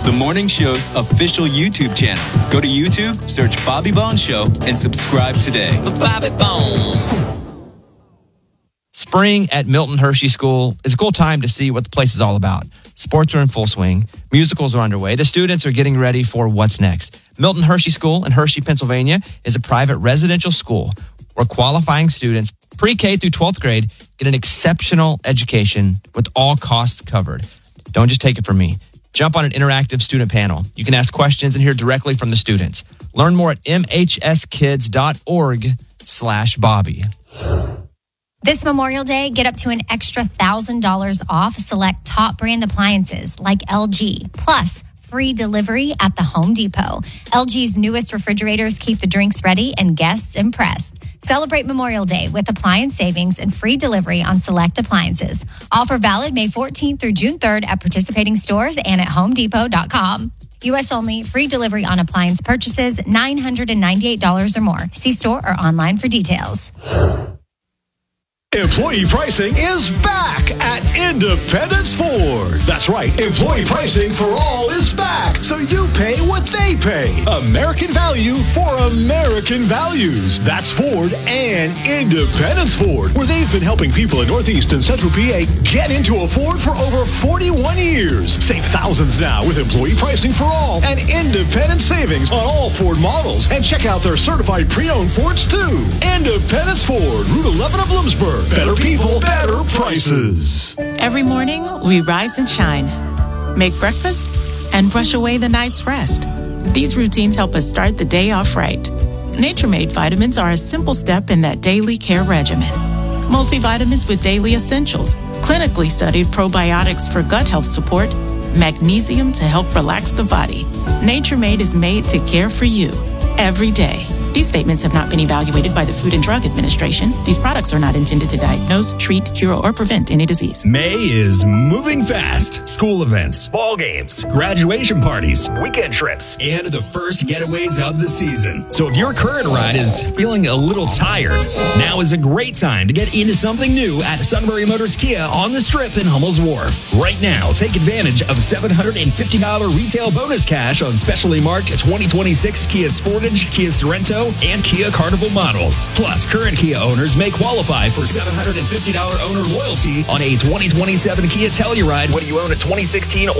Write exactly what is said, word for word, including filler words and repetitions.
the morning show's official YouTube channel. Go to YouTube, search Bobby Bones Show, and subscribe today. Bobby Bones. Spring at Milton Hershey School is a cool time to see what the place is all about. Sports are in full swing. Musicals are underway. The students are getting ready for what's next. Milton Hershey School in Hershey, Pennsylvania is a private residential school where qualifying students pre-K through twelfth grade get an exceptional education with all costs covered. Don't just take it from me. Jump on an interactive student panel. You can ask questions and hear directly from the students. Learn more at mhskids.org slash Bobby. This Memorial Day, get up to an extra one thousand dollars off select top brand appliances like L G, plus free delivery at the Home Depot. L G's newest refrigerators keep the drinks ready and guests impressed. Celebrate Memorial Day with appliance savings and free delivery on select appliances. Offer valid May fourteenth through June third at participating stores and at home depot dot com. U S only, free delivery on appliance purchases, nine hundred ninety-eight dollars or more. See store or online for details. Employee pricing is back at Independence Ford. That's right, employee pricing for all is back, so you pay what they pay. American value for American values. That's Ford and Independence Ford, where they've been helping people in Northeast and Central P A get into a Ford for over forty-one years. Save thousands now with employee pricing for all and independent savings on all Ford models. And check out their certified pre-owned Fords too. Independence Ford, Route eleven of Bloomsburg. Better people, better prices. Every morning, we rise and shine, make breakfast, and brush away the night's rest. These routines help us start the day off right. Nature-Made vitamins are a simple step in that daily care regimen. Multivitamins with daily essentials, clinically studied probiotics for gut health support, magnesium to help relax the body. Nature-Made is made to care for you every day. These statements have not been evaluated by the Food and Drug Administration. These products are not intended to diagnose, treat, cure, or prevent any disease. May is moving fast. School events, ball games, graduation parties, weekend trips, and the first getaways of the season. So if your current ride is feeling a little tired, now is a great time to get into something new at Sunbury Motors Kia on the Strip in Hummel's Wharf. Right now, take advantage of seven hundred fifty dollars retail bonus cash on specially marked twenty twenty-six Kia Sportage, Kia Sorento, and Kia Carnival models. Plus, current Kia owners may qualify for seven hundred fifty dollars owner loyalty on a twenty twenty-seven Kia Telluride when you own a twenty sixteen